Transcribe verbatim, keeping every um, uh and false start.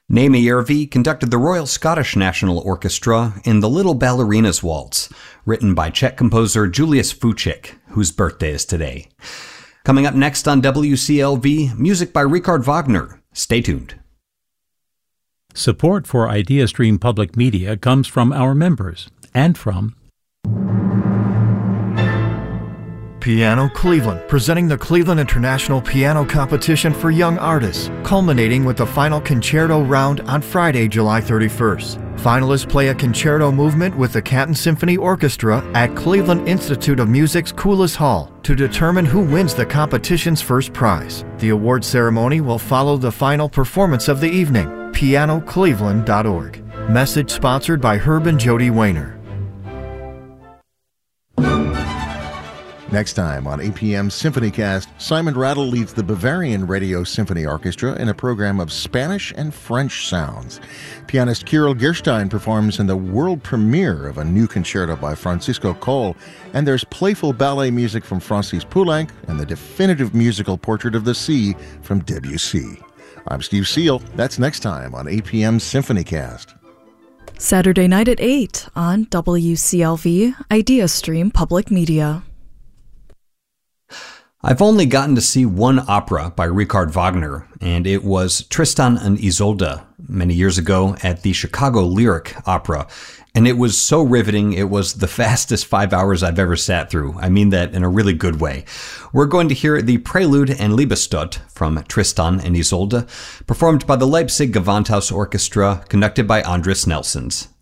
Naomi Järvi conducted the Royal Scottish National Orchestra in The Little Ballerina's Waltz, written by Czech composer Julius Fučík, whose birthday is today. Coming up next on W C L V, music by Richard Wagner. Stay tuned. Support for IdeaStream Public Media comes from our members and from Piano Cleveland, presenting the Cleveland International Piano Competition for Young Artists, culminating with the final concerto round on Friday, July thirty-first. Finalists play a concerto movement with the Canton Symphony Orchestra at Cleveland Institute of Music's Coulis Hall to determine who wins the competition's first prize. The award ceremony will follow the final performance of the evening. piano cleveland dot org. Message sponsored by Herb and Jody Wayner. Next time on A P M SymphonyCast, Simon Rattle leads the Bavarian Radio Symphony Orchestra in a program of Spanish and French sounds. Pianist Kirill Gerstein performs in the world premiere of a new concerto by Francisco Coll, and there's playful ballet music from Francis Poulenc and the definitive musical portrait of the sea from Debussy. I'm Steve Seal. That's next time on A P M SymphonyCast. Saturday night at eight on W C L V, IdeaStream Public Media. I've only gotten to see one opera by Richard Wagner, and it was Tristan and Isolde many years ago at the Chicago Lyric Opera. And it was so riveting, it was the fastest five hours I've ever sat through. I mean that in a really good way. We're going to hear the Prelude and Liebestod from Tristan and Isolde, performed by the Leipzig Gewandhaus Orchestra, conducted by Andris Nelsons.